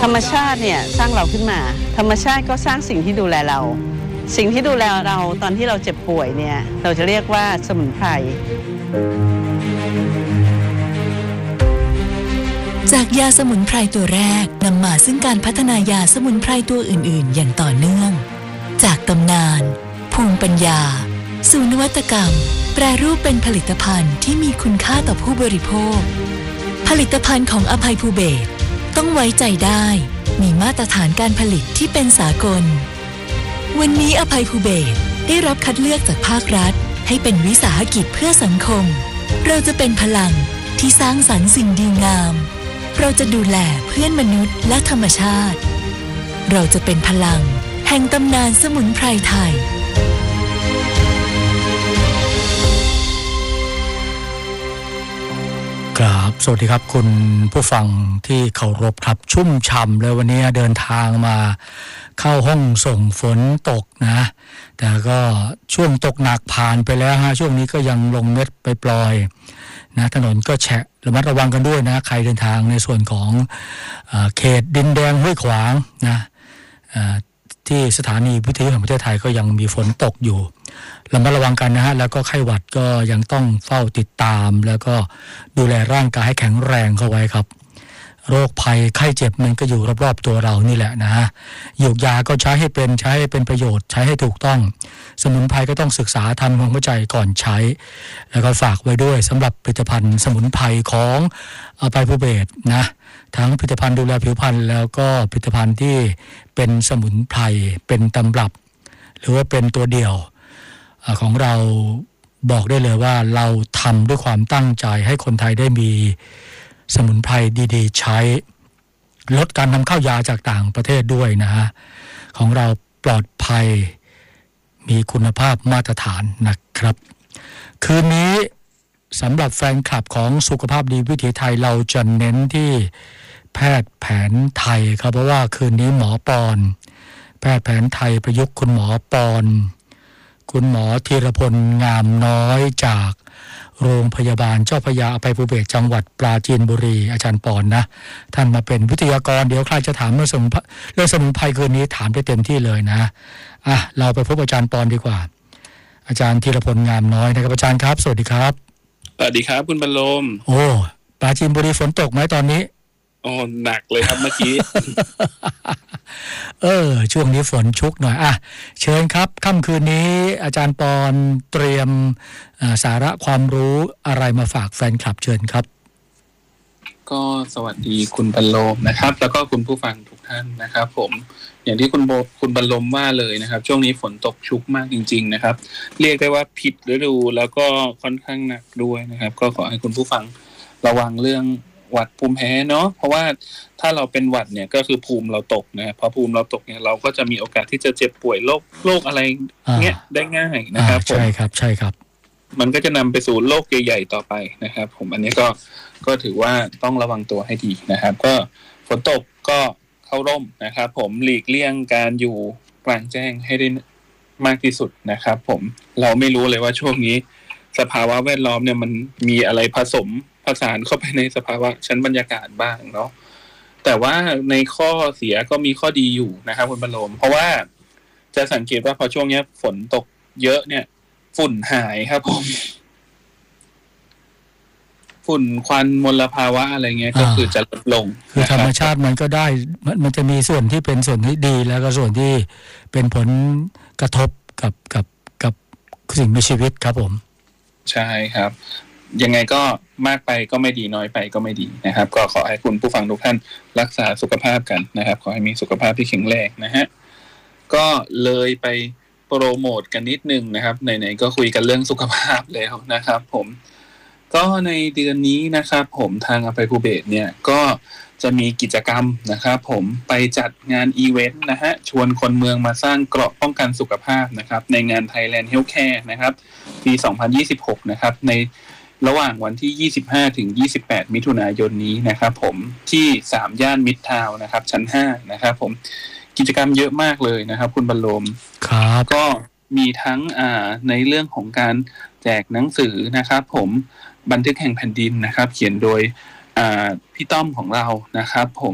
ธรรมชาติเนี่ยสร้างเราขึ้นมาธรรมชาติก็สร้างสิ่งที่ดูแลเราสิ่งที่ดูแลเราตอนที่เราเจ็บป่วยเนี่ยเราจะเรียกว่าสมุนไพรจากยาสมุนไพรตัวแรกนำมาซึ่งการพัฒนายาสมุนไพรตัวอื่นๆอย่างต่อเนื่องจากตำนานภูมิปัญญาสู่นวัตกรรมแปรรูปเป็นผลิตภัณฑ์ที่มีคุณค่าต่อผู้บริโภคผลิตภัณฑ์ของอภัยภูเบศรต้องไว้ใจได้มีมาตรฐานการผลิตที่เป็นสากลวันนี้อภัยภูเบศรได้รับคัดเลือกจากภาครัฐให้เป็นวิสาหกิจเพื่อสังคมเราจะเป็นพลังที่สร้างสรรค์สิ่งดีงามเราจะดูแลเพื่อนมนุษย์และธรรมชาติเราจะเป็นพลังแห่งตำนานสมุนไพรไทยครับสวัสดีครับคุณผู้ฟังที่เคารพครับชุ่มฉ่ำเลยวันนี้เดินทางมาเข้าห้องส่งฝนตกนะแต่ก็ช่วงตกหนักผ่านไปแล้วฮะช่วงนี้ก็ยังลงเม็ดไปปล่อยนะถนนก็แฉะระมัดระวังกันด้วยนะใครเดินทางในส่วนของเขตดินแดงห้วยขวางนะที่สถานีวิทยุแห่งประเทศไทยก็ยังมีฝนตกอยู่ระมัดระวังกันนะฮะแล้วก็ไข้หวัดก็ยังต้องเฝ้าติดตามแล้วก็ดูแลร่างกายให้แข็งแรงเข้าไว้ครับโรคภัยไข้เจ็บมันก็อยู่รอบๆตัวเรานี่แหละนะฮะหยูกยาก็ใช้ให้เป็นประโยชน์ใช้ให้ถูกต้องสมุนไพรก็ต้องศึกษาทำความเข้าใจก่อนใช้แล้วก็ฝากไว้ด้วยสำหรับผลิตภัณฑ์สมุนไพรของอภัยภูเบศรนะทั้งผลิตภัณฑ์ดูแลผิวพรรณแล้วก็ผลิตภัณฑ์ที่เป็นสมุนไพรเป็นตำรับหรือว่าเป็นตัวเดี่ยวของเราบอกได้เลยว่าเราทำด้วยความตั้งใจให้คนไทยได้มีสมุนไพรดีๆใช้ลดการนำเข้ายาจากต่างประเทศด้วยนะฮะของเราปลอดภัยมีคุณภาพมาตรฐานนะครับคืนนี้สำหรับแฟนคลับของสุขภาพดีวิถีไทยเราจะเน้นที่แพทย์แผนไทยครับเพราะว่าคืนนี้หมอปอนแพทย์แผนไทยประยุกต์คุณหมอปอนคุณหมอธีรพลงามน้อยจากโรงพยาบาลเจ้าพระยาอภัยภูเบศรจังหวัดปราจีนบุรีอาจารย์ปอนนะท่านมาเป็นวิทยากรเดี๋ยวใครจะถามเรื่องสมุนไพรคืนนี้ถามได้เต็มที่เลยนะเราไปพบอาจารย์ปอนดีกว่าอาจารย์ธีรพลงามน้อยนะครับอาจารย์ครับสวัสดีครับสวัสดีครับคุณบรรลมโอ้ปราจีนบุรีฝนตกไหมตอนนี้หนักเลยครับเมื่อกี้ช่วงนี้ฝนชุกหน่อยเชิญครับค่ำคืนนี้อาจารย์ปอนเตรียมสาระความรู้อะไรมาฝากแฟนคลับเชิญครับก็สวัสดีคุณบรรลมนะครับแล้วก็คุณผู้ฟังทุกท่านนะครับผมอย่างที่คุณบรรลมว่าเลยนะครับช่วงนี้ฝนตกชุกมากจริงๆนะครับเรียกได้ว่าผิดฤดูแล้วก็ค่อนข้างหนักด้วยนะครับก็ขอให้คุณผู้ฟังระวังเรื่องหวัดภูมิแพ้เนาะเพราะว่าถ้าเราเป็นหวัดเนี่ยก็คือภูมิเราตกนะพอภูมิเราตกเนี่ยเราก็จะมีโอกาสที่จะเจ็บป่วยโรคอะไรเงี้ยได้ง่ายนะครับใช่ครับมันก็จะนำไปสู่โรคใหญ่ๆต่อไปนะครับผมอันนี้ก็ถือว่าต้องระวังตัวให้ดีนะครับก็ฝนตกก็เข้าร่มนะครับผมหลีกเลี่ยงการอยู่กลางแจ้งให้ได้มากที่สุดนะครับผมเราไม่รู้เลยว่าช่วงนี้สภาวะแวดล้อมเนี่ยมันมีอะไรผสานเข้าไปในสภาวะชั้นบรรยากาศบ้างเนาะแต่ว่าในข้อเสียก็มีข้อดีอยู่นะครับคุณบรรลมเพราะว่าจะสังเกตว่าพอช่วงนี้ฝนตกเยอะเนี่ยฝุ่นหายครับผมฝุ่นควันมลภาวะอะไรเงี้ยก็คือจะลดลงคือธรรมชาติมันก็ได้มันจะมีส่วนที่เป็นส่วนที่ดีแล้วก็ส่วนที่เป็นผลกระทบกับสิ่งมีชีวิตครับผมใช่ครับยังไงก็มากไปก็ไม่ดีน้อยไปก็ไม่ดีนะครับก็ขอให้คุณผู้ฟังทุกท่านรักษาสุขภาพกันนะครับขอให้มีสุขภาพที่แข็งแรงนะฮะก็เลยไปโปรโมทกันนิดนึงนะครับไหนๆก็คุยกันเรื่องสุขภาพแล้วนะครับผมก็ในเดือนนี้นะครับผมทางอภัยภูเบศรเนี่ยก็จะมีกิจกรรมนะครับผมไปจัดงานอีเวนต์นะฮะชวนคนเมืองมาสร้างเกราะป้องกันสุขภาพนะครับในงาน Thailand Healthcare นะครับปี 2026 นะครับในระหว่างวันที่25ถึง28มิถุนายนนี้นะครับผมที่3ย่านมิตรทาวน์นะครับชั้น5นะครับผมกิจกรรมเยอะมากเลยนะครับคุณบรรลมครับก็มีทั้งในเรื่องของการแจกหนังสือนะครับผมบันทึกแห่งแผ่นดินนะครับเขียนโดยพี่ต้อมของเรานะครับผม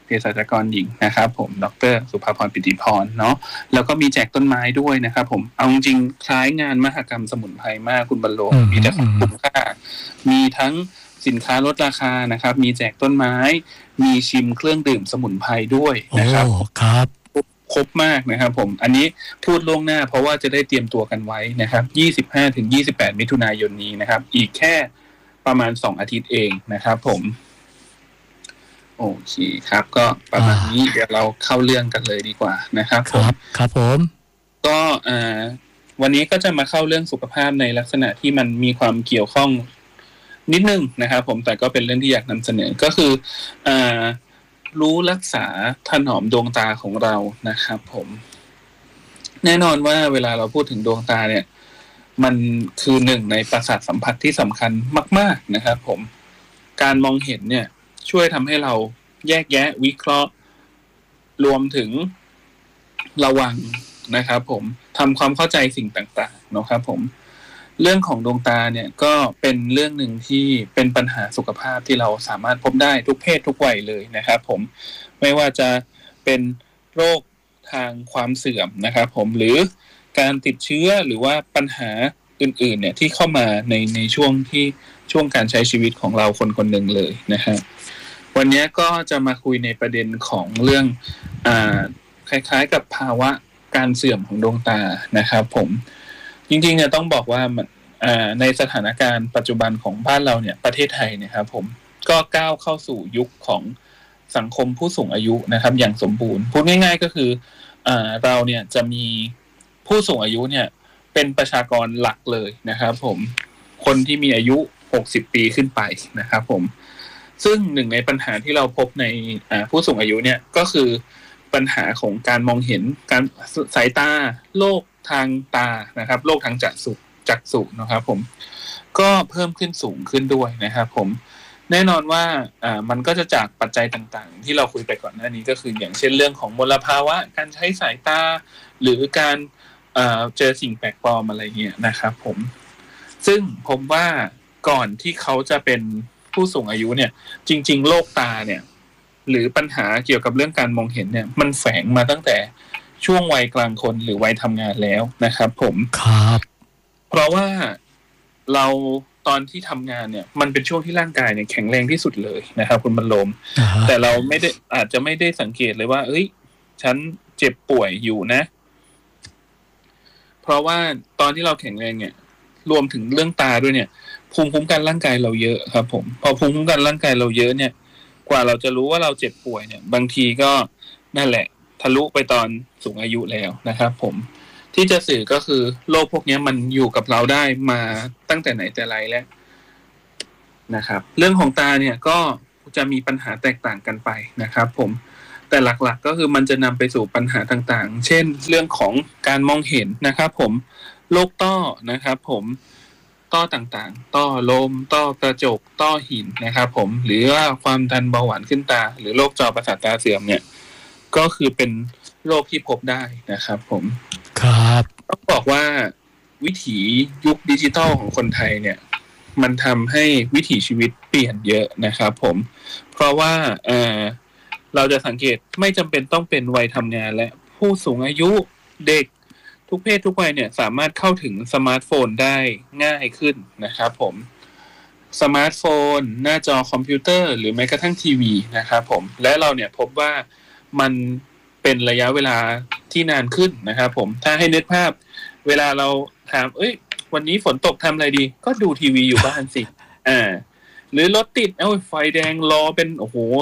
ภสัชกรหญิงนะครับผมดร.สุภาพรปิติพรเนาะแล้วก็มีแจกต้นไม้ด้วยนะครับผมเอาจริงคล้ายงานมหกรรมสมุนไพรมากคุณบรรโลมีแต่ของคุ้มค่ามีทั้งสินค้าลดราคานะครับมีแจกต้นไม้มีชิมเครื่องดื่มสมุนไพรด้วยนะครับครับครบมากนะครับผมอันนี้พูดล่วงหน้าเพราะว่าจะได้เตรียมตัวกันไว้นะครับ25-28 มิถุนายนนี้นะครับอีกแค่ประมาณ2 อาทิตย์เองนะครับผมโอเคครับก็ประมาณนี้เดี๋ยวเราเข้าเรื่องกันเลยดีกว่านะครับครับผมก็วันนี้ก็จะมาเข้าเรื่องสุขภาพในลักษณะที่มันมีความเกี่ยวข้องนิดนึงนะครับผมแต่ก็เป็นเรื่องที่อยากนำเสนอก็คือรู้รักษาถนอมดวงตาของเรานะครับผมแน่นอนว่าเวลาเราพูดถึงดวงตาเนี่ยมันคือหนึ่งในประสาทสัมผัสที่สำคัญมากๆนะครับผมการมองเห็นเนี่ยช่วยทำให้เราแยกแยะวิเคราะห์รวมถึงระวังนะครับผมทำความเข้าใจสิ่งต่างๆนะครับผมเรื่องของดวงตาเนี่ยก็เป็นเรื่องหนึ่งที่เป็นปัญหาสุขภาพที่เราสามารถพบได้ทุกเพศทุกวัยเลยนะครับผมไม่ว่าจะเป็นโรคทางความเสื่อมนะครับผมหรือการติดเชื้อหรือว่าปัญหาอื่นๆเนี่ยที่เข้ามาในช่วงการใช้ชีวิตของเราคนๆหนึ่งเลยนะฮะวันนี้ก็จะมาคุยในประเด็นของเรื่องคล้ายๆกับภาวะการเสื่อมของดวงตานะครับผมจริงๆเนี่ยต้องบอกว่าในสถานการณ์ปัจจุบันของบ้านเราเนี่ยประเทศไทยเนี่ยครับผมก็ก้าวเข้าสู่ยุคของสังคมผู้สูงอายุนะครับอย่างสมบูรณ์พูดง่ายๆก็คือเราเนี่ยจะมีผู้สูงอายุเนี่ยเป็นประชากรหลักเลยนะครับผมคนที่มีอายุ60 ปีขึ้นไปนะครับผมซึ่งหนึ่งในปัญหาที่เราพบในผู้สูงอายุเนี่ยก็คือปัญหาของการมองเห็นการสายตาโรคทางตานะครับโรคทางจักษุนะครับผมก็เพิ่มขึ้นสูงขึ้นด้วยนะครับผมแน่นอนว่ามันก็จะจากปัจจัยต่างๆที่เราคุยไปก่อนหน้านี้ก็คืออย่างเช่นเรื่องของมลภาวะการใช้สายตาหรือการเจอสิ่งแปลกปลอมอะไรเงี้ยนะครับผมซึ่งผมว่าก่อนที่เขาจะเป็นผู้สูงอายุเนี่ยจริงๆโรคตาเนี่ยหรือปัญหาเกี่ยวกับเรื่องการมองเห็นเนี่ยมันแฝงมาตั้งแต่ช่วงวัยกลางคนหรือวัยทำงานแล้วนะครับผมครับเพราะว่าเราตอนที่ทำงานเนี่ยมันเป็นช่วงที่ร่างกายเนี่ยแข็งแรงที่สุดเลยนะครับคุณบรรลมแต่เราอาจจะไม่ได้สังเกตเลยว่าเอ้ยฉันเจ็บป่วยอยู่นะเพราะว่าตอนที่เราแข็งแรงเนี่ยรวมถึงเรื่องตาด้วยเนี่ยภูมิคุ้มกันร่างกายเราเยอะครับผมพอภูมิคุ้มกันร่างกายเราเยอะเนี่ยกว่าเราจะรู้ว่าเราเจ็บป่วยเนี่ยบางทีก็นั่นแหละทะลุไปตอนสูงอายุแล้วนะครับผมที่จะสื่อก็คือโรคพวกนี้มันอยู่กับเราได้มาตั้งแต่ไหนแต่ไรแล้วนะครับเรื่องของตาเนี่ยก็จะมีปัญหาแตกต่างกันไปนะครับผมแต่หลักๆก็คือมันจะนำไปสู่ปัญหาต่างๆเช่นเรื่องของการมองเห็นนะครับผมโรคต้อนะครับผมต้อต่างๆต้อลมต้อกระจกต้อหินนะครับผมหรือว่าความดันเบาหวานขึ้นตาหรือโรคจอประสาทตาเสื่อมเนี่ยก็คือเป็นโรคที่พบได้นะครับผมครับต้องบอกว่าวิถียุคดิจิทัลของคนไทยเนี่ยมันทำให้วิถีชีวิตเปลี่ยนเยอะนะครับผมเพราะว่าเราจะสังเกตไม่จำเป็นต้องเป็นวัยทำงานและผู้สูงอายุเด็กทุกเพศทุกวัยเนี่ยสามารถเข้าถึงสมาร์ทโฟนได้ง่ายขึ้นนะครับผมสมาร์ทโฟนหน้าจอคอมพิวเตอร์หรือแม้กระทั่งทีวีนะครับผมและเราเนี่ยพบว่ามันเป็นระยะเวลาที่นานขึ้นนะครับผมถ้าให้นึกภาพเวลาเราถามวันนี้ฝนตกทำอะไรดีก็ดูทีวีอยู่บ้านสิหรือรถติดไฟแดงรอเป็น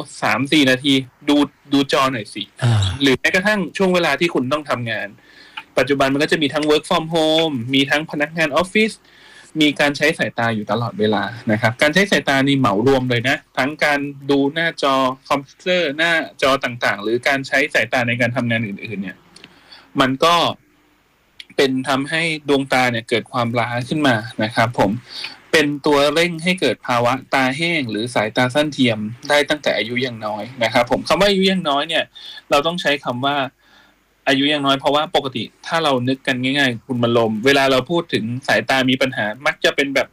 3-4 นาทีดูจอหน่อยสิหรือแม้กระทั่งช่วงเวลาที่คุณต้องทำงานปัจจุบันมันก็จะมีทั้ง work from home มีทั้งพนักงานออฟฟิศมีการใช้สายตาอยู่ตลอดเวลานะครับการใช้สายตานี่เหมารวมเลยนะทั้งการดูหน้าจอคอมพิวเตอร์หน้าจอต่างๆหรือการใช้สายตาในการทำงานอื่นๆเนี่ยมันก็เป็นทำให้ดวงตาเนี่ยเกิดความล้าขึ้นมานะครับผมเป็นตัวเร่งให้เกิดภาวะตาแห้งหรือสายตาสั้นเทียมได้ตั้งแต่อายุยังน้อยนะครับผมคำว่าอายุยังน้อยเนี่ยเราต้องใช้คำว่าอายุยังน้อยเพราะว่าปกติถ้าเรานึกกันง่ายๆคุณบรรลมเวลาเราพูดถึงสายตามีปัญหามักจะเป็นแบบ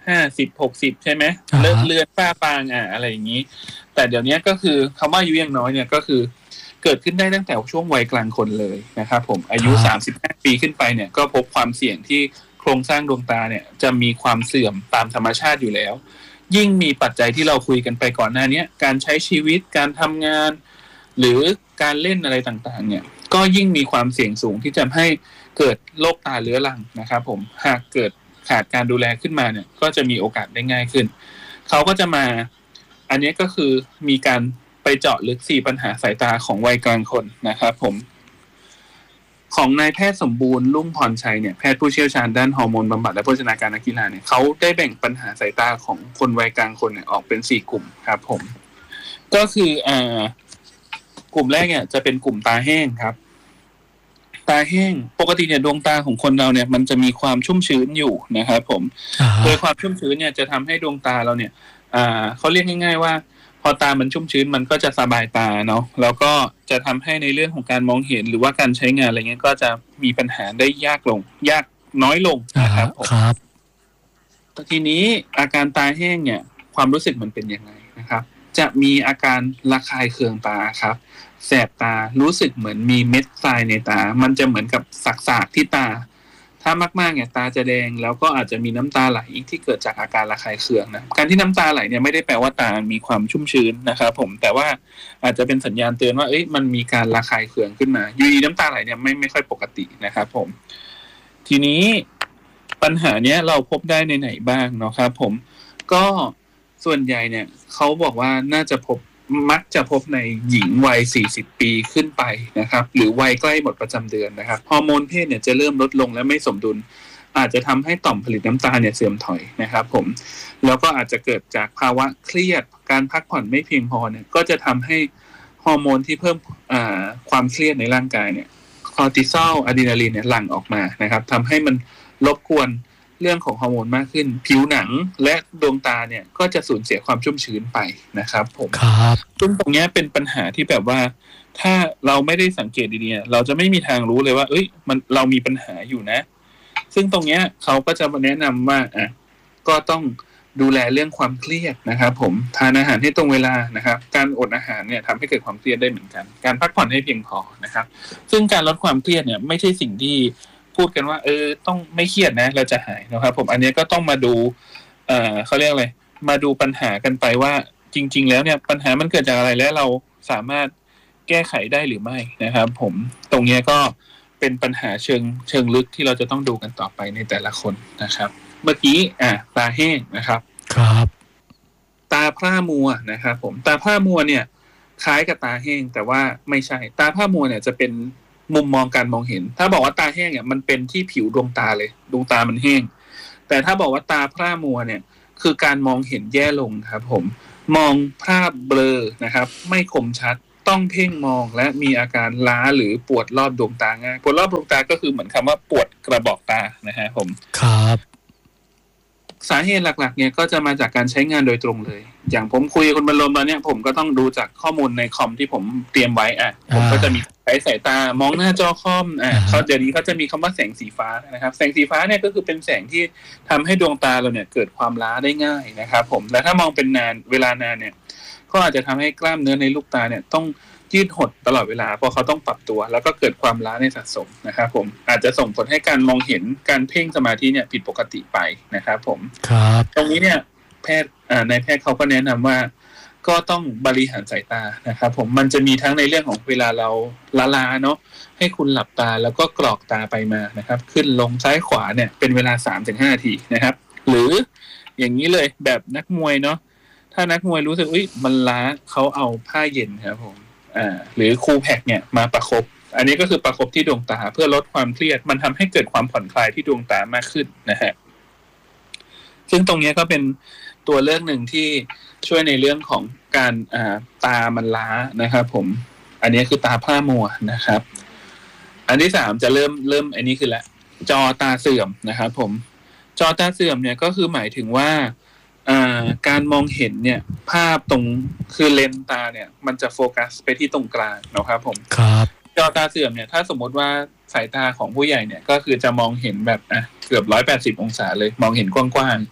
50-60ใช่ไหมเลื่อนฝ้าฟางอะไรอย่างนี้แต่เดี๋ยวนี้ก็คือคำว่าอายุยังน้อยเนี่ยก็คือเกิดขึ้นได้ตั้งแต่ช่วงวัยกลางคนเลยนะครับผมอายุ35ปีขึ้นไปเนี่ยก็พบความเสี่ยงที่โครงสร้างดวงตาเนี่ยจะมีความเสื่อมตามธรรมชาติอยู่แล้วยิ่งมีปัจจัยที่เราคุยกันไปก่อนหน้านี้การใช้ชีวิตการทำงานหรือการเล่นอะไรต่างๆเนี่ยก็ยิ่งมีความเสี่ยงสูงที่จะให้เกิดโรคตาเรื้อรังนะครับผมหากเกิดขาดการดูแลขึ้นมาเนี่ยก็จะมีโอกาสได้ง่ายขึ้นเขาก็จะมาอันนี้ก็คือมีการไปเจาะลึก4ปัญหาสายตาของวัยกลางคนนะครับผมของนายแพทย์สมบูรณ์ลุ่งพรชัยเนี่ยแพทย์ผู้เชี่ยวชาญด้านฮอร์โมนบำบัดและโภชนาการนักกีฬาเนี่ยเขาได้แบ่งปัญหาสายตาของคนวัยกลางคนเนี่ยออกเป็น4กลุ่มครับผมก็คือกลุ่มแรกเนี่ยจะเป็นกลุ่มตาแห้งครับตาแห้งปกติเนี่ยดวงตาของคนเราเนี่ยมันจะมีความชุ่มชื้นอยู่นะครับผมโดยความชุ่มชื้นเนี่ยจะทำให้ดวงตาเราเนี่ยเขาเรียกง่ายๆว่าพอตามันชุ่มชื้นมันก็จะสบายตาเนาะแล้วก็จะทำให้ในเรื่องของการมองเห็นหรือว่าการใช้งานอะไรเงี้ยก็จะมีปัญหาได้ยากน้อยลงนะครับผมทีนี้อาการตาแห้งเนี่ยความรู้สึกมันเป็นยังไงนะครับจะมีอาการระคายเคืองตาครับแสบตารู้สึกเหมือนมีเม็ดทรายในตามันจะเหมือนกับสักๆที่ตาถ้ามากๆเนี่ยตาจะแดงแล้วก็อาจจะมีน้ำตาไหลที่เกิดจากอาการระคายเคืองนะการที่น้ำตาไหลเนี่ยไม่ได้แปลว่าตามีความชุ่มชื้นนะครับผมแต่ว่าอาจจะเป็นสัญญาณเตือนว่ามันมีการระคายเคืองขึ้นมาอยู่ดีน้ำตาไหลเนี่ยไม่ค่อยปกตินะครับผมทีนี้ปัญหาเนี้ยเราพบได้ในไหนบ้างเนาะครับผมก็ส่วนใหญ่เนี่ยเขาบอกว่ามักจะพบในหญิงวัย40ปีขึ้นไปนะครับหรือวัยใกล้หมดประจำเดือนนะครับฮอร์โมนเพศเนี่ยจะเริ่มลดลงและไม่สมดุลอาจจะทำให้ต่อมผลิตน้ำตาลเนี่ยเสื่อมถอยนะครับผมแล้วก็อาจจะเกิดจากภาวะเครียดการพักผ่อนไม่เพียงพอเนี่ยก็จะทำให้ฮอร์โมนที่เพิ่มความเครียดในร่างกายเนี่ยคอร์ติซอลอะดรีนาลีนเนี่ยหลั่งออกมานะครับทำให้มันรบกวนเรื่องของฮอร์โมนมากขึ้นผิวหนังและดวงตาเนี่ยก็จะสูญเสียความชุ่มชื้นไปนะครับผมครับซึ่งตรงนี้เป็นปัญหาที่แบบว่าถ้าเราไม่ได้สังเกตดีๆเราจะไม่มีทางรู้เลยว่าเรามีปัญหาอยู่นะซึ่งตรงนี้เขาก็จะแนะนำว่าก็ต้องดูแลเรื่องความเครียดนะครับผมทานอาหารให้ตรงเวลานะครับการอดอาหารเนี่ยทำให้เกิดความเครียดได้เหมือนกันการพักผ่อนให้เพียงพอนะครับซึ่งการลดความเครียดเนี่ยไม่ใช่สิ่งที่พูดกันว่าต้องไม่เครียดนะเราจะหายนะครับผมอันนี้ก็ต้องมาดูเขาเรียกอะไรมาดูปัญหากันไปว่าจริงๆแล้วเนี่ยปัญหามันเกิดจากอะไรและเราสามารถแก้ไขได้หรือไม่นะครับผมตรงนี้ก็เป็นปัญหาเชิงลึกที่เราจะต้องดูกันต่อไปในแต่ละคนนะครับเมื่อกี้ตาแห้งนะครับครับตาพร่ามัวนะครับผมตาพร่ามัวเนี่ยคล้ายกับตาแห้งแต่ว่าไม่ใช่ตาพร่ามัวเนี่ยจะเป็นมุมมองการมองเห็นถ้าบอกว่าตาแห้งเนี่ยมันเป็นที่ผิวดวงตาเลยดวงตามันแห้งแต่ถ้าบอกว่าตาพร่ามัวเนี่ยคือการมองเห็นแย่ลงครับผมมองภาพเบลอนะครับไม่คมชัดต้องเพ่งมองและมีอาการล้าหรือปวดรอบดวงตาง่ายปวดรอบดวงตาก็คือเหมือนคำว่าปวดกระบอกตานะฮะผมครับสาเหตุหลักๆเนี่ยก็จะมาจากการใช้งานโดยตรงเลยอย่างผมคุยกับคุณบรรลมตอนนี้ผมก็ต้องดูจากข้อมูลในคอมที่ผมเตรียมไว้ผมก็จะมีสายตามองหน้าจอคอมเขาเดี๋ยวนี้เขาจะมีคำว่าแสงสีฟ้านะครับแสงสีฟ้าเนี่ยก็คือเป็นแสงที่ทำให้ดวงตาเราเนี่ยเกิดความล้าได้ง่ายนะครับผมและถ้ามองเป็นเวลานานเนี่ยก็อาจจะทำให้กล้ามเนื้อในลูกตาเนี่ยต้องยืดหดตลอดเวลาเพราะเขาต้องปรับตัวแล้วก็เกิดความล้าในสะสมนะครับผมอาจจะส่งผลให้การมองเห็นการเพ่งสมาธิเนี่ยผิดปกติไปนะครับผมครับตรงนี้เนี่ยนายแพทย์เขาก็แนะนำว่าก็ต้องบริหารสายตานะครับผมมันจะมีทั้งในเรื่องของเวลาเราล้าเนาะให้คุณหลับตาแล้วก็กรอกตาไปมานะครับขึ้นลงซ้ายขวาเนี่ยเป็นเวลา 3-5 นาทีนะครับหรืออย่างนี้เลยแบบนักมวยเนาะถ้านักมวยรู้สึกมันล้าเขาเอาผ้าเย็นครับผมหรือคูแพคเนี่ยมาประคบอันนี้ก็คือประคบที่ดวงตาเพื่อลดความเครียดมันทำให้เกิดความผ่อนคลายที่ดวงตามากขึ้นนะฮะซึ่งตรงนี้ก็เป็นตัวเลือกหนึ่งที่ช่วยในเรื่องของการตามันล้านะครับผมอันนี้คือตาพร่ามัวนะครับอันที่3จะเริ่มอันนี้คือละจอตาเสื่อมนะครับผมจอตาเสื่อมเนี่ยก็คือหมายถึงว่าการมองเห็นเนี่ยภาพตรงคือเลนส์ตาเนี่ยมันจะโฟกัสไปที่ตรงกลางนะครับผมครับจอตาเสื่อมเนี่ยถ้าสมมติว่าสายตาของผู้ใหญ่เนี่ยก็คือจะมองเห็นแบบเกือบ180องศาเลยมองเห็นกว้างๆ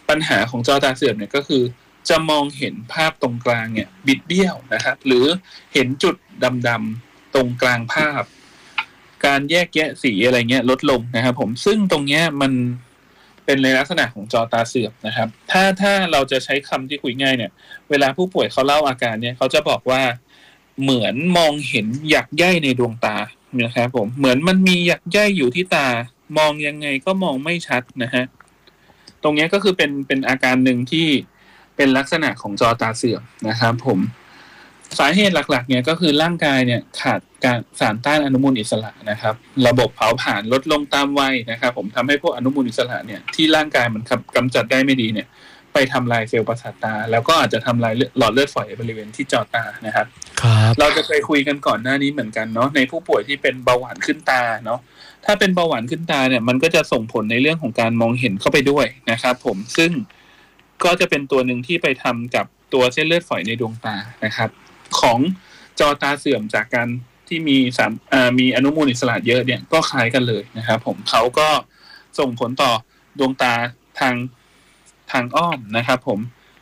ปัญหาของจอตาเสื่อมเนี่ยก็คือจะมองเห็นภาพตรงกลางเนี่ยบิดเบี้ยวนะครับหรือเห็นจุดดำๆตรงกลางภาพการแยกแยะสีอะไรเงี้ยลดลงนะครับผมซึ่งตรงเนี้ยมันเป็นในลักษณะของจอตาเสื่อมนะครับถ้าเราจะใช้คำที่คุยง่ายเนี่ยเวลาผู้ป่วยเขาเล่าอาการเนี่ยเขาจะบอกว่าเหมือนมองเห็นหยักใยในดวงตานะครับผมเหมือนมันมีหยักใยอยู่ที่ตามองยังไงก็มองไม่ชัดนะฮะตรงนี้ก็คือเป็นอาการหนึ่งที่เป็นลักษณะของจอตาเสื่อมนะครับผมสาเหตุหลักๆเนี่ยก็คือร่างกายเนี่ยขาดการสารต้านอนุมูลอิสระนะครับระบบเผาผลาญลดลงตามวัยนะครับผมทำให้พวกอนุมูลอิสระเนี่ยที่ร่างกายมันกำจัดได้ไม่ดีเนี่ยไปทำลายเซลล์ประสาทตาแล้วก็อาจจะทำลายหลอดเลือดฝอยบริเวณที่จอตานะครับเราจะเคยคุยกันก่อนหน้านี้เหมือนกันเนาะในผู้ป่วยที่เป็นเบาหวานขึ้นตาเนาะถ้าเป็นเบาหวานขึ้นตาเนี่ยมันก็จะส่งผลในเรื่องของการมองเห็นเข้าไปด้วยนะครับผมซึ่งก็จะเป็นตัวหนึ่งที่ไปทำกับตัวเส้นเลือดฝอยในดวงตานะครับของจอตาเสื่อมจากการที่มีอนุมูลอิสระเยอะเนี่ยก็คล้ายกันเลยนะครับผมเขาก็ส่งผลต่อดวงตาทางอ้อมนะครับผม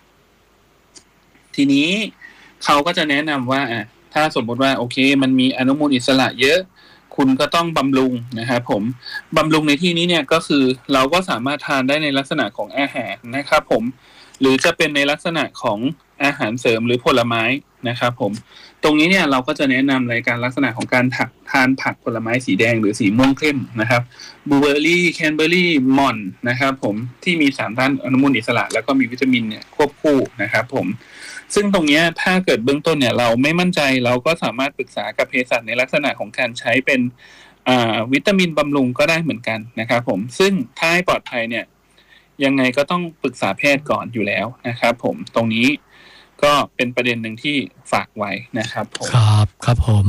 ทีนี้เขาก็จะแนะนำว่าถ้าสมมติว่าโอเคมันมีอนุมูลอิสระเยอะคุณก็ต้องบำรุงนะครับผมบำรุงในที่นี้เนี่ยก็คือเราก็สามารถทานได้ในลักษณะของอาหารนะครับผมหรือจะเป็นในลักษณะของอาหารเสริมหรือผลไม้นะครับผมตรงนี้เนี่ยเราก็จะแนะนำในการลักษณะของการทานผักผลไม้สีแดงหรือสีม่วงเข้มนะครับบลูเบอร์รี่แคนเบอร์รี่มอนนะครับผมที่มีสารต้านอนุมูลอิสระแล้วก็มีวิตามินเนี่ยควบคู่นะครับผมซึ่งตรงนี้ถ้าเกิดเบื้องต้นเนี่ยเราไม่มั่นใจเราก็สามารถปรึกษากับเภสัชในลักษณะของการใช้เป็นวิตามินบำรุงก็ได้เหมือนกันนะครับผมซึ่งถ้าให้ปลอดภัยเนี่ยยังไงก็ต้องปรึกษาแพทย์ก่อนอยู่แล้วนะครับผมตรงนี้ก็เป็นประเด็นหนึ่งที่ฝากไว้นะครับผมครับผม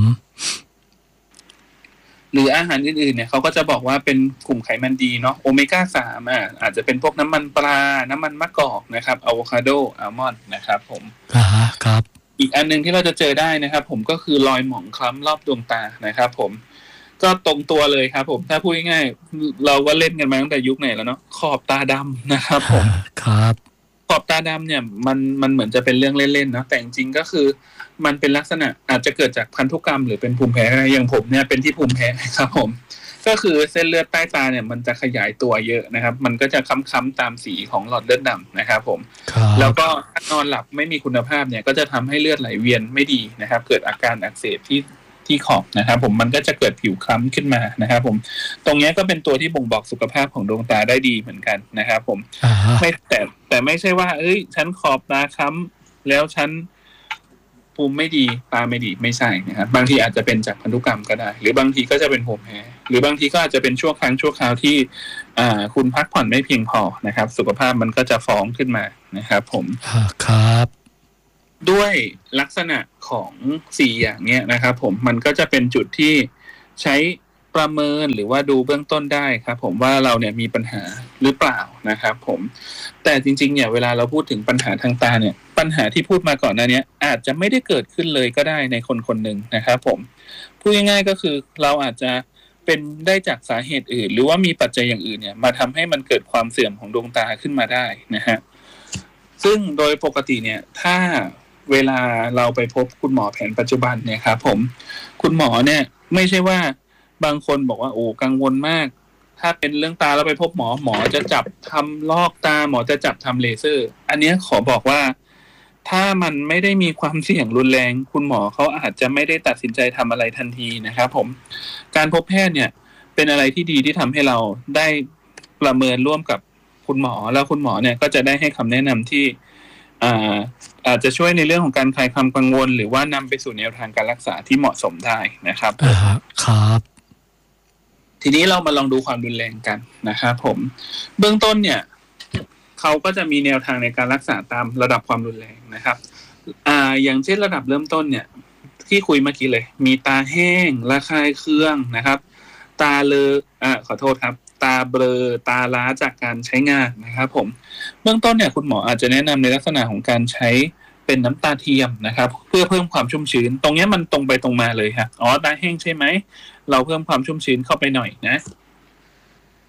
หรืออาหารอื่นๆเนี่ยเขาก็จะบอกว่าเป็นกลุ่มไขมันดีเนาะโอเมก้า3อาจจะเป็นพวกน้ำมันปลาน้ำมันมะกอกนะครับอะโวคาโดอัลมอนด์นะครับผมครับอีกอันนึงที่เราจะเจอได้นะครับผมก็คือรอยหมองคล้ำรอบดวงตานะครับผมก็ตรงตัวเลยครับผมถ้าพูดง่ายๆเราก็เล่นกันมาตั้งแต่ยุคไหนแล้วเนาะขอบตาดำนะครับผมครับขอบตาดำเนี่ยมันเหมือนจะเป็นเรื่องเล่นๆเนาะแต่จริงๆก็คือมันเป็นลักษณะอาจจะเกิดจากพันธุกรรมหรือเป็นภูมิแพ้อย่างผมเนี่ยเป็นที่ภูมิแพ้ครับผมก็คือเส้นเลือดใต้ตาเนี่ยมันจะขยายตัวเยอะนะครับมันก็จะค้ำๆตามสีของหลอดเลือดดำนะครับผมแล้วก็นอนหลับไม่มีคุณภาพเนี่ยก็จะทำให้เลือดไหลเวียนไม่ดีนะครับเกิดอาการอักเสบที่ขอบนะครับผมมันก็จะเกิดผิวคล้ำขึ้นมานะครับผมตรงนี้ก็เป็นตัวที่บ่งบอกสุขภาพของดวงตาได้ดีเหมือนกันนะครับผมไม่แต่ไม่ใช่ว่าฉันขอบตาคล้ำแล้วฉันภูมิไม่ดีตาไม่ดีไม่ใช่นะครับบางทีอาจจะเป็นจากพันธุกรรมก็ได้หรือบางทีก็จะเป็นภูมิแพ้หรือบางทีก็อาจจะเป็นชั่วครั้งชั่วคราวที่คุณพักผ่อนไม่เพียงพอนะครับสุขภาพมันก็จะฟ้องขึ้นมานะครับผมครับด้วยลักษณะของ4อย่างเนี้ยนะครับผมมันก็จะเป็นจุดที่ใช้ประเมินหรือว่าดูเบื้องต้นได้ครับผมว่าเราเนี่ยมีปัญหาหรือเปล่านะครับผมแต่จริงๆเนี่ยเวลาเราพูดถึงปัญหาทางตาเนี่ยปัญหาที่พูดมาก่อนหน้านี้อาจจะไม่ได้เกิดขึ้นเลยก็ได้ในคนคนหนึ่งนะครับผมพูดง่ายๆก็คือเราอาจจะเป็นได้จากสาเหตุอื่นหรือว่ามีปัจจัยอย่างอื่นเนี่ยมาทำให้มันเกิดความเสื่อมของดวงตาขึ้นมาได้นะฮะซึ่งโดยปกติเนี่ยถ้าเวลาเราไปพบคุณหมอแผนปัจจุบันเนี่ยครับผมคุณหมอเนี่ยไม่ใช่ว่าบางคนบอกว่าโอ้กังวลมากถ้าเป็นเรื่องตาเราไปพบหมอจะจับทำลอกตาหมอจะจับทำเลเซอร์อันนี้ขอบอกว่าถ้ามันไม่ได้มีความเสี่ยงรุนแรงคุณหมอเขาอาจจะไม่ได้ตัดสินใจทำอะไรทันทีนะครับผมการพบแพทย์เนี่ยเป็นอะไรที่ดีที่ทำให้เราได้ประเมินร่วมกับคุณหมอแล้วคุณหมอเนี่ยก็จะได้ให้คำแนะนำที่อาจจะช่วยในเรื่องของการคลายความกังวลหรือว่านำไปสู่แนวทางการรักษาที่เหมาะสมได้นะครับครับทีนี้เรามาลองดูความรุนแรงกันนะครับผมเบื้องต้นเนี่ยเขาก็จะมีแนวทางในการรักษาตามระดับความรุนแรงนะครับอย่างเช่นระดับเริ่มต้นเนี่ยที่คุยเมื่อกี้เลยมีตาแห้งระคายเคืองนะครับตาเลอะขอโทษครับตาเบลอตาล้าจากการใช้งานนะครับผมเบื้องต้นเนี่ยคุณหมออาจจะแนะนำในลักษณะของการใช้เป็นน้ำตาเทียมนะครับเพื่อเพิ่มความชุ่มชื้นตรงนี้มันตรงไปตรงมาเลยครับตาแห้งใช่ไหมเราเพิ่มความชุ่มชื้นเข้าไปหน่อยนะ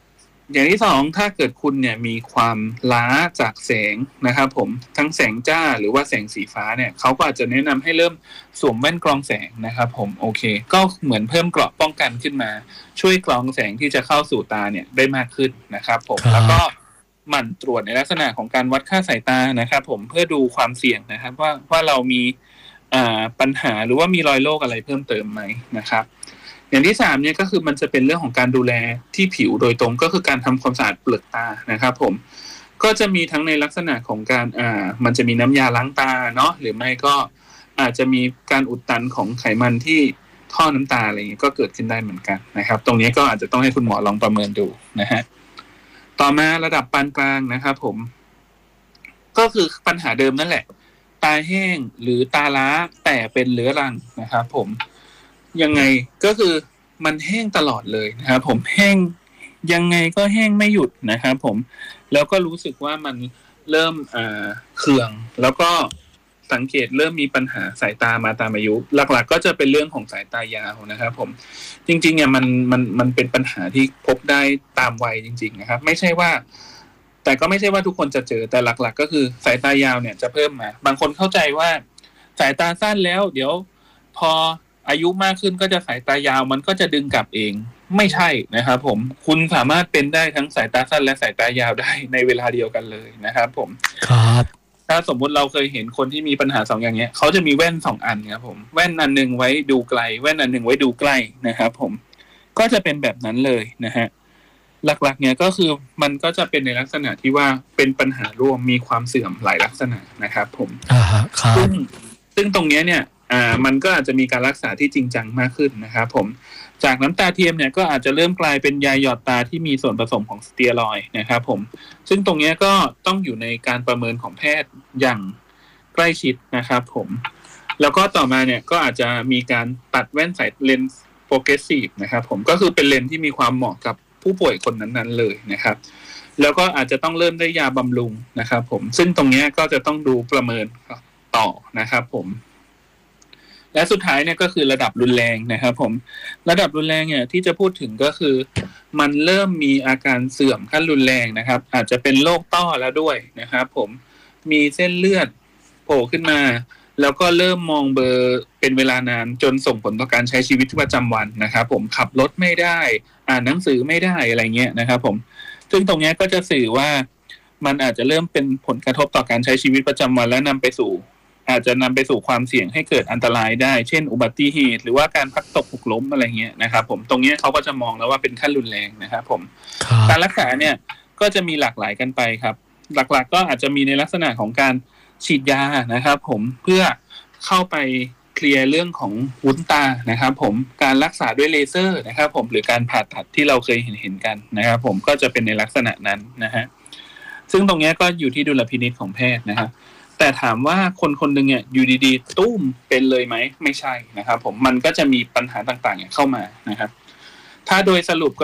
อย่างที่สองถ้าเกิดคุณเนี่ยมีความล้าจากแสงนะครับผมทั้งแสงจ้าหรือว่าแสงสีฟ้าเนี่ยเขาก็อาจจะแนะนำให้เริ่มสวมแว่นกรองแสงนะครับผมโอเคก็เหมือนเพิ่มเกราะป้องกันขึ้นมาช่วยกรองแสงที่จะเข้าสู่ตาเนี่ยได้มากขึ้นนะครับผมแล้วก็หมั่นตรวจในลักษณะของการวัดค่าสายตานะครับผมเพื่อดูความเสี่ยงนะครับว่าเรามีปัญหาหรือว่ามีรอยโรคอะไรเพิ่มเติมไหมนะครับอย่างที่3เนี่ยก็คือมันจะเป็นเรื่องของการดูแลที่ผิวโดยตรงก็คือการทำความสะอาดเปลือกตานะครับผมก็จะมีทั้งในลักษณะของการมันจะมีน้ำยาล้างตาเนาะหรือไม่ก็อาจจะมีการอุดตันของไขมันที่ท่อน้ำตาอะไรอย่างเงี้ยก็เกิดขึ้นได้เหมือนกันนะครับตรงนี้ก็อาจจะต้องให้คุณหมอลองประเมินดูนะฮะต่อมาระดับปานกลางนะครับผมก็คือปัญหาเดิมนั่นแหละตาแห้งหรือตาล้าแต่เป็นเรื้อรังนะครับผมยังไงก็คือมันแห้งตลอดเลยนะครับผมแห้งยังไงก็แห้งไม่หยุดนะครับผมแล้วก็รู้สึกว่ามันเริ่มเคืองแล้วก็สังเกตเริ่มมีปัญหาสายตามาตามอายุหลักๆก็จะเป็นเรื่องของสายตายาวนะครับผมจริงๆเนี่ยมันเป็นปัญหาที่พบได้ตามวัยจริงๆนะครับไม่ใช่ว่าแต่ก็ไม่ใช่ว่าทุกคนจะเจอแต่หลักๆก็คือสายตายาวเนี่ยจะเพิ่มมาบางคนเข้าใจว่าสายตาสั้นแล้วเดี๋ยวพออายุมากขึ้นก็จะสายตายาวมันก็จะดึงกลับเองไม่ใช่นะครับผมคุณสามารถเป็นได้ทั้งสายตาสั้นและสายตายาวได้ในเวลาเดียวกันเลยนะครับผมครับถ้าสมมุติเราเคยเห็นคนที่มีปัญหา2อย่างเงี้ยเขาจะมีแว่น2อันครับผมแว่นอันนึงไว้ดูไกลแว่นอันนึงไว้ดูใกล้นะครับผมก็จะเป็นแบบนั้นเลยนะฮะหลักๆเนี่ยก็คือมันก็จะเป็นในลักษณะที่ว่าเป็นปัญหาร่วมมีความเสื่อมหลายลักษณะนะครับผมครับซึ่งตรงนี้เนี่ยมันก็อาจจะมีการรักษาที่จริงจังมากขึ้นนะครับผมจากน้ำตาเทียมเนี่ยก็อาจจะเริ่มกลายเป็นยาหยอดตาที่มีส่วนผสมของสเตียรอยด์นะครับผมซึ่งตรงนี้ก็ต้องอยู่ในการประเมินของแพทย์อย่างใกล้ชิดนะครับผมแล้วก็ต่อมาเนี่ยก็อาจจะมีการตัดแว่นสายเลนส์โปรเกรสซีฟนะครับผมก็คือเป็นเลนส์ที่มีความเหมาะกับผู้ป่วยคนนั้นๆเลยนะครับแล้วก็อาจจะต้องเริ่มได้ยาบำรุงนะครับผมซึ่งตรงนี้ก็จะต้องดูประเมินต่อนะครับผมและสุดท้ายเนี่ยก็คือระดับรุนแรงนะครับผมระดับรุนแรงเนี่ยที่จะพูดถึงก็คือมันเริ่มมีอาการเสื่อมขั้นรุนแรงนะครับอาจจะเป็นโรคต้อแล้วด้วยนะครับผมมีเส้นเลือดโผล่ขึ้นมาแล้วก็เริ่มมองเบลอเป็นเวลานานจนส่งผลต่อการใช้ชีวิตประจำวันนะครับผมขับรถไม่ได้อ่านหนังสือไม่ได้อะไรเงี้ยนะครับผมซึ่งตรงนี้ก็จะสื่อว่ามันอาจจะเริ่มเป็นผลกระทบต่อการใช้ชีวิตประจำวันและอาจจะนำไปสู่ความเสี่ยงให้เกิดอันตรายได้เช่นอุบัติเหตุหรือว่าการพลัดตกหกล้มอะไรเงี้ยนะครับผมตรงนี้เขาก็จะมองแล้วว่าเป็นขั้นรุนแรงนะครับผมการรักษาเนี่ยก็จะมีหลากหลายกันไปครับหลักๆก็อาจจะมีในลักษณะของการฉีดยานะครับผมเพื่อเข้าไปเคลียร์เรื่องของวุ้นตานะครับผมการรักษาด้วยเลเซอร์นะครับผมหรือการผ่าตัดที่เราเคยเห็นกันนะครับผมก็จะเป็นในลักษณะนั้นนะฮะซึ่งตรงนี้ก็อยู่ที่ดุลพินิจของแพทย์นะครับแต่ถามว่าคนๆนึงเนี่ยอยู่ดีๆตุ้มเป็นเลยไหมไม่ใช่นะครับผมมันก็จะมีปัญหาต่างๆเข้ามานะครับถ้าโดยสรุป